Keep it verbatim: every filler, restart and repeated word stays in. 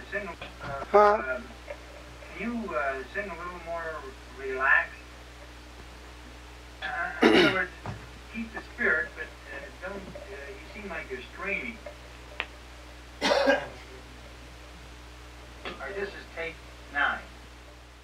sing, uh, Huh? um, can you uh, sing a little more relaxed? Uh, in other words, keep the spirit, but uh, don't, uh, you seem like you're straining.